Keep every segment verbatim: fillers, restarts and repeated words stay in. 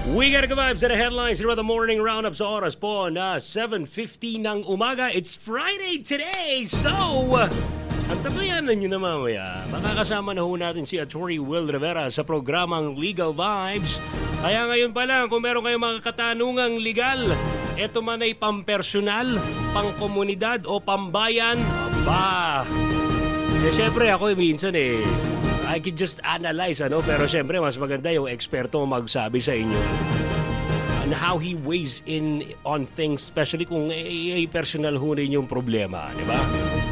We got to vibes at the headlines here at the morning roundup sa oras po na seven fifty ng umaga. It's Friday today, so ang tabayanan nyo na mamaya. Makakasama na ho natin si Attorney Will Rivera sa programang Legal Vibes. Kaya ngayon pa lang, kung meron kayong mga katanungang legal, eto man ay pampersonal, pangkomunidad o pambayan, aba. Eh syempre ako eh, minsan eh, I can just analyze, ano? Pero syempre, mas maganda yung eksperto magsabi sa inyo on how he weighs in on things, especially kung ay personal ho rin yung problema, di ba?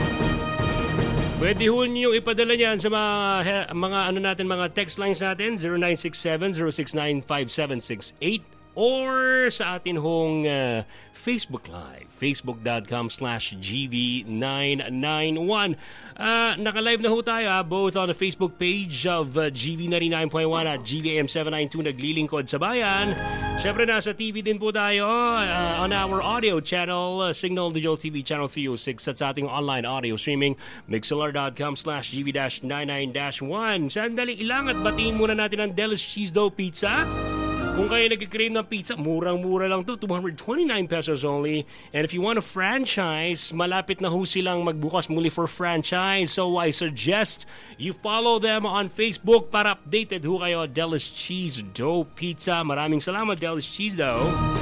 Pwede ho nyo ipadala niyan sa mga, mga ano natin, mga text lines natin, zero nine six seven zero six nine five seven six eight or sa atin hong uh, Facebook Live, facebook.com slash GV991. Uh, naka-live na ho tayo ha, both on the Facebook page of uh, G V ninety-nine point one at G V A M seven ninety-two naglilingkod sa bayan. Siyempre nasa T V din po tayo uh, on our audio channel, uh, Signal Digital T V Channel three oh six at sa ating online audio streaming, mixlr.com slash GV99-one. Sandali ilang at batiin muna natin ang Delis Cheese Dough Pizza. Kung kayo nag-crave ng pizza, murang-mura lang to, two hundred twenty-nine pesos only. And if you want a franchise, malapit na ho silang magbukas muli for franchise. So I suggest you follow them on Facebook para updated ho kayo. Delis Cheese Dough Pizza. Maraming salamat, Delis Cheese Dough.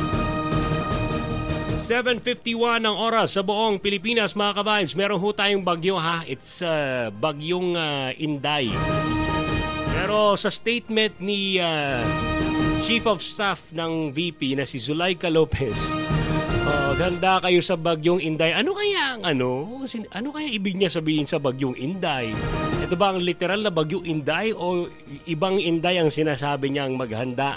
seven fifty-one ang oras sa buong Pilipinas, mga ka-vibes. Meron ho tayong bagyo ha. It's uh, bagyong uh, Inday. Pero sa statement ni uh, Chief of Staff ng V P na si Zulaika Lopez, oh, ganda kayo sa bagyong Inday. Ano kaya ang ano? Ano kaya ibig niya sabihin sa bagyong Inday? Ito ba ang literal na bagyong Inday o ibang Inday ang sinasabi niyang maghanda?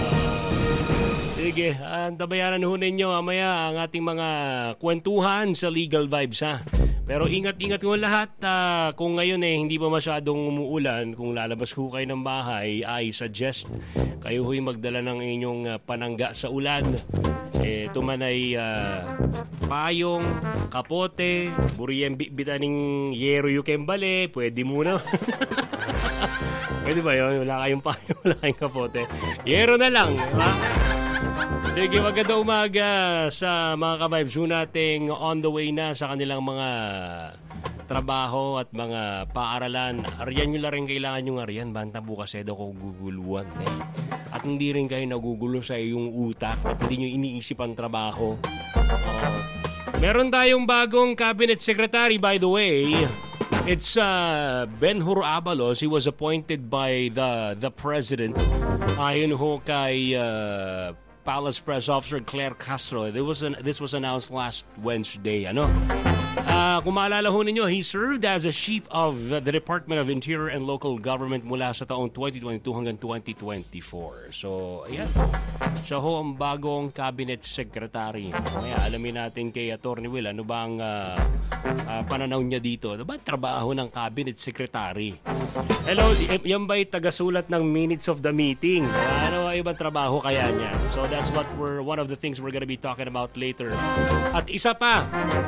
Sige, antabayanan ho ninyo mamaya ang ating mga kwentuhan sa Legal Vibes ha. Pero ingat-ingat ko lahat, uh, kung ngayon eh hindi pa masyadong umuulan, kung lalabas ho kayo ng bahay, I suggest kayo ho'y magdala ng inyong uh, panangga sa ulan. Eh, ito man ay uh, payong, kapote, buriyeng bitaning yero yu kembale, pwede muna. Pwede ba yun? Wala kayong payong, wala kayong kapote. Yero na lang, diba? Sige, maganda umaga sa mga ka-vibes ho nating on the way na sa kanilang mga trabaho at mga paaralan. Aryan nyo lang rin kailangan yung aryan. Banta bukas edo ko guguluan. Eh. At hindi rin kayo nagugulo sa iyong utak at hindi nyo iniisip ang trabaho. Uh, meron tayong bagong cabinet secretary, by the way. It's uh, Ben-Hur Abalos. He was appointed by the the president. Ayon ho kay Uh, Palace Press Officer Claire Castro. This was an, this was announced last Wednesday. Ano? Uh, kung maalala ho ninyo, he served as a chief of the Department of Interior and Local Government mula sa taong twenty twenty-two hanggang twenty twenty-four. So, ayan. Siya ho ang bagong cabinet secretary. Kaya alamin natin kay Attorney Will, ano ba ang uh, uh, pananaw niya dito? Ano ba trabaho ng cabinet secretary? Hello, yan ba'y tagasulat ng minutes of the meeting? Ano ba ibang trabaho kaya niya? So, that's what we're one of the things we're gonna be talking about later. At isa pa,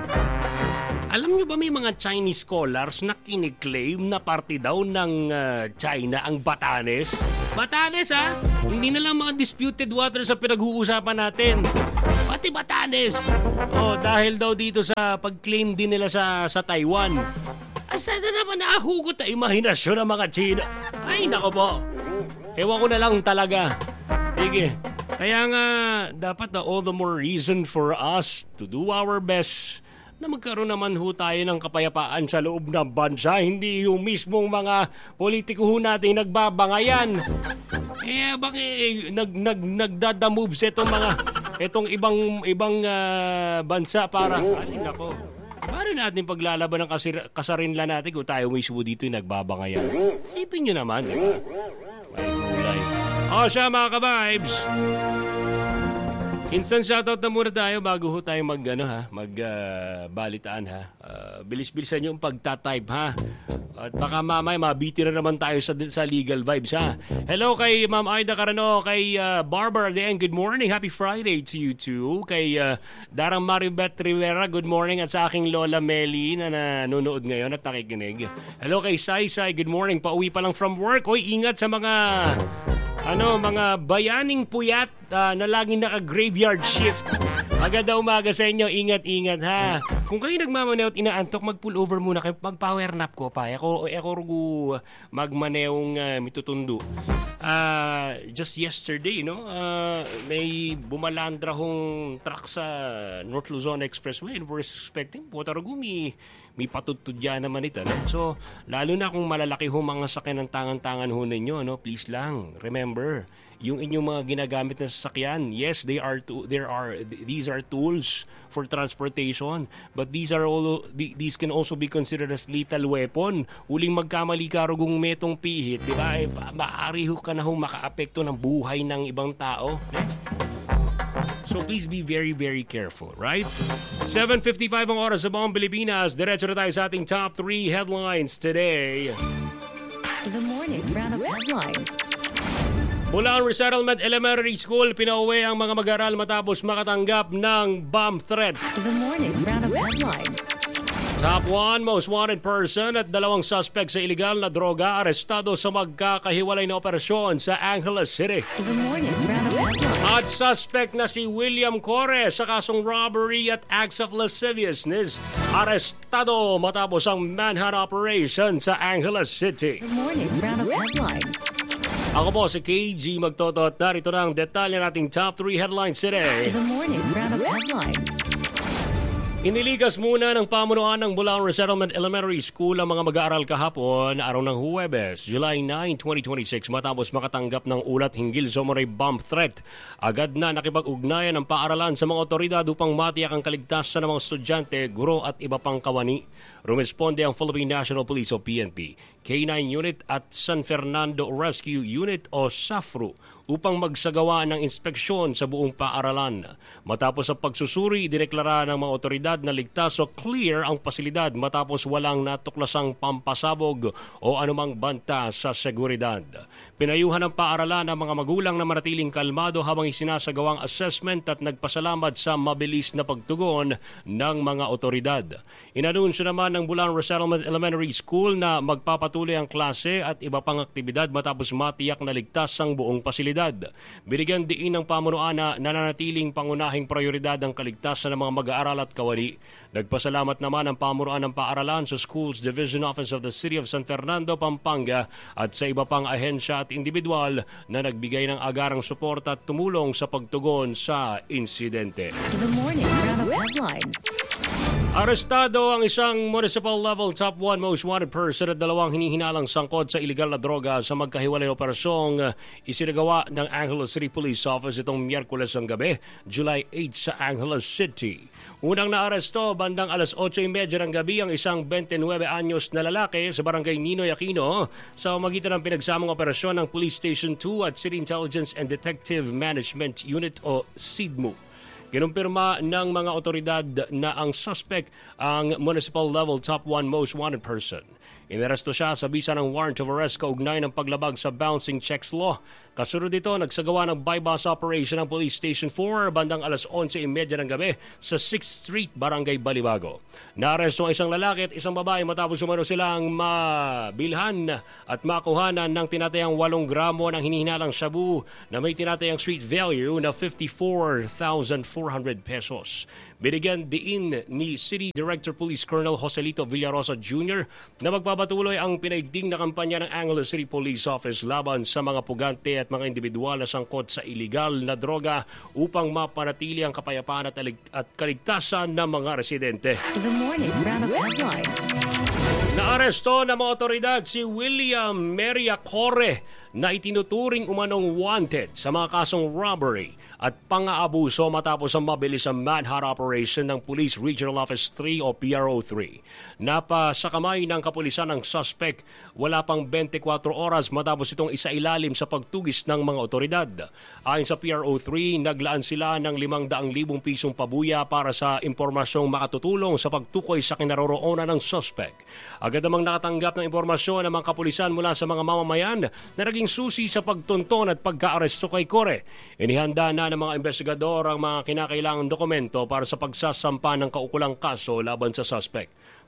alam niyo ba may mga Chinese scholars na kiniklaim na parte daw ng uh, China ang Batanes? Batanes ha? Hindi na lang mga disputed waters sa pinag-uusapan natin. Pati Batanes. Oh, dahil daw dito sa pag-claim din nila sa sa Taiwan. Asa na naman nakahugot na imahinasyon ng mga China? Ay, nako po. Ewan ko na lang talaga. Sige. Kaya nga, dapat na all the more reason for us to do our best na magkaroon naman ho tayo ng kapayapaan sa loob ng bansa. Hindi yung mismong mga politiko ho natin nagbabangayan. Eh, bakit eh, nag, nag, nagdadamoves itong mga, itong ibang, ibang uh, bansa para, ay nako, paano natin paglalaban ng kasir, kasarinlan natin kung tayo mismo dito yung nagbabangayan? Isipin nyo naman, di ba? May gulay. O siya mga ka-vibes, instant shoutout na muna tayo bago ho tayo mag, ano, ha, mag uh, balitaan ha. Uh, bilis-bilisan yung pagtatype ha. At baka mamay mabiti na naman tayo sa, sa Legal Vibes ha. Hello kay Ma'am Aida Carano, kay uh, Barbara Dean, good morning. Happy Friday to you too. Kay uh, Darang Maribet Rivera, good morning. At sa aking Lola Meli na nanonood ngayon at nakikinig. Hello kay Sai Sai, good morning. Pauwi pa lang from work. Oy, ingat sa mga ano, mga bayaning puyat uh, na laging naka-graveyard shift. Agad na umaga sa inyo, ingat-ingat ha. Kung kayo nagmamanew at inaantok, mag-pull over muna kayo, mag-power nap ko pa. Ako, ako rugo magmaneong uh, mitutundo. Uh, just yesterday, no, uh, may bumalandra hong truck sa North Luzon Expressway and we're expecting po tarugo may, may patutudya naman ito. No? So, lalo na kung malalaki ho mga sakyan ng tangan-tangan ho ninyo, no, please lang, remember, yung inyong mga ginagamit na sasakyan, yes, they are to, there are these are tools for transportation, but these are all these can also be considered as lethal weapon. Uling magkamali ka rugong metong pihit, di ba? Eh, maaari ho ka na ho makaapekto ng buhay ng ibang tao. Eh? So please be very, very careful, right? seven fifty-five ang oras sa buong Pilipinas. Diretso na tayo sa ating top three headlines today. The morning round of headlines. Mula ang Resettlement Elementary School, pinauwi ang mga mag-aaral matapos makatanggap ng bomb threat. The morning round of headlines. Top one, most wanted person at dalawang suspect sa iligal na droga arestado sa magkakahiwalay na operasyon sa Angeles City. The morning round of headlines. At suspect na si William Corre sa kasong robbery at acts of lasciviousness, arestado matapos ang manhunt operation sa Angeles City. The morning round of headlines. Ako po si K G Magtoto at narito na ang detalye nating top three headlines today. The morning round of headlines. Iniligas muna ng pamunuan ng Bulacan Resettlement Elementary School ang mga mag-aaral kahapon araw ng Huwebes, July ninth, twenty twenty-six matapos makatanggap ng ulat hinggil sa umano'y bomb threat. Agad na nakipag-ugnayan ng paaralan sa mga otoridad upang matiyak ang kaligtasan ng mga estudyante, guro at iba pang kawani. Rumisponde ang Philippine National Police o P N P, K nine Unit at San Fernando Rescue Unit o SAFRU upang magsagawa ng inspeksyon sa buong paaralan. Matapos ang pagsusuri, dineklara ng mga otoridad na ligtas o clear ang pasilidad matapos walang natuklasang pampasabog o anumang banta sa seguridad. Pinayuhan ng paaralan ang mga magulang na manatiling kalmado habang isinasagawang assessment at nagpasalamat sa mabilis na pagtugon ng mga otoridad. Inanunsyo naman ng Bulacan Resettlement Elementary School na magpapatuloy ang klase at iba pang aktibidad matapos matiyak na ligtas ang buong pasilidad. Binigyan diin ng pamunuan na nananatiling pangunahing prioridad ang kaligtasan ng mga mag-aaral at kawani. Nagpasalamat naman ang pamunuan ng paaralan sa Schools Division Office of the City of San Fernando, Pampanga at sa iba pang ahensya at individual na nagbigay ng agarang suporta at tumulong sa pagtugon sa insidente. The morning round of headlines. Arestado ang isang municipal level top one most wanted person at dalawang hinihinalang sangkot sa iligal na droga sa magkahiwalay na operasyong isinagawa ng Angeles City Police Office itong Miyerkules ng gabi, July eighth sa Angeles City. Unang naaresto bandang alas otso trenta ng gabi ang isang twenty-nine anyos na lalaki sa barangay Ninoy Aquino sa pamamagitan ng pinagsamang operasyon ng Police Station two at City Intelligence and Detective Management Unit o C I D M U. Kinumpirma ng mga otoridad na ang suspect ang municipal level top one most wanted person. Inaresto siya sa bisa ng warrant of arrest kaugnay ng paglabag sa bouncing checks law. Kasunod dito, nagsagawa ng bypass operation ng Police Station four bandang alas onse trenta ng gabi sa sixth Street, Barangay Balibago. Naaresto ang isang lalaki at isang babae matapos umano silang mabilhan at makuhanan ng tinatayang walong gramo ng hinihinalang shabu na may tinatayang street value na fifty-four thousand four hundred pesos. Binigyan diin ni City Director Police Colonel Joselito Villarosa Junior na magpapatuloy ang pinaigting na kampanya ng Angeles City Police Office laban sa mga pugante at mga individual na sangkot sa iligal na droga upang mapanatili ang kapayapaan at, at kaligtasan ng mga residente. The morning round of headlines. Naaresto ng mga otoridad si William Maria Corre na itinuturing umanong wanted sa mga kasong robbery at pang-aabuso matapos ang mabilis ang manhunt operation ng Police Regional Office three o P R O three. Napa sa kamay ng kapulisan ng suspect wala pang twenty-four oras matapos itong isailalim sa pagtugis ng mga otoridad. Ayon sa P R O three, naglaan sila ng limang daang libong pisong pabuya para sa impormasyong makatutulong sa pagtukoy sa kinaroroonan ng suspect. Agad namang nakatanggap ng impormasyon ng mga kapulisan mula sa mga mamamayan na naging susi sa pagtunton at pagka-aresto kay Corre. Inihanda na ng mga investigador ang mga kinakailangang dokumento para sa pagsasampa ng kaukulang kaso laban sa suspect.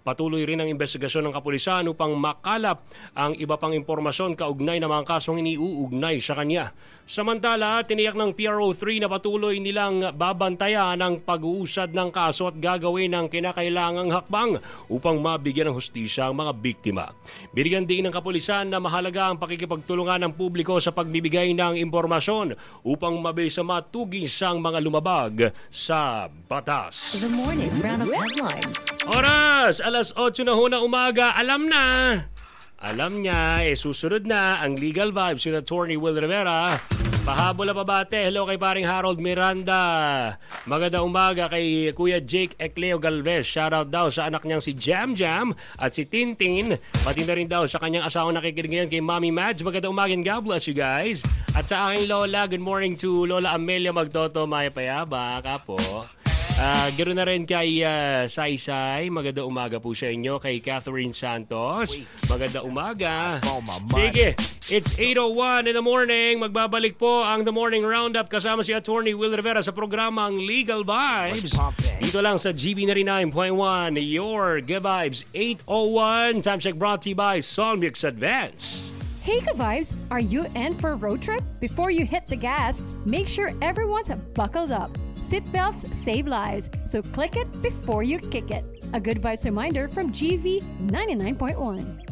Patuloy rin ang investigasyon ng kapulisan upang makalap ang iba pang impormasyon kaugnay ng mga kasong iniuugnay sa kanya. Samantala, tiniyak ng P R O three na patuloy nilang babantayan ang pag-uusad ng kaso at gagawin ng kinakailangang hakbang upang mabigyan ng hustisya ang mga biktima. Binigyan din ng kapulisan na mahalaga ang pakikipagtulungan ng publiko sa pagbibigay ng impormasyon upang mabilis na matugis ang mga lumabag sa batas. The morning roundup headlines. Oras! Alas otso na ho na umaga. Alam na! Alam niya, eh susunod na ang Legal Vibes with Attorney Will Rivera. Pahabol na pabate. Hello kay paring Harold Miranda. Maganda umaga kay Kuya Jake Ecleo Galvez. Shoutout daw sa anak niyang si Jam Jam at si Tintin. Pati na rin daw sa kanyang asawang nakikinig ngayon kay Mommy Madge. Maganda umaga and God bless you guys. At sa aking Lola, good morning to Lola Amelia Magtoto Maya Payaba. Kapo. Uh, ganoon na rin kay uh, Saysay. Maganda umaga po sa inyo. Kay Catherine Santos. Maganda umaga. Sige, it's eight oh one in the morning. Magbabalik po ang The Morning Roundup kasama si Attorney Will Rivera sa programang Legal Vibes. Dito lang sa G B ninety-nine point one. Your Good Vibes eight oh one. Time check brought to you by Solmix Advance. Hey Good Vibes, are you in for a road trip? Before you hit the gas, make sure everyone's buckled up. Seatbelts save lives, so click it before you kick it. A Good Vibes reminder from G V ninety-nine point one.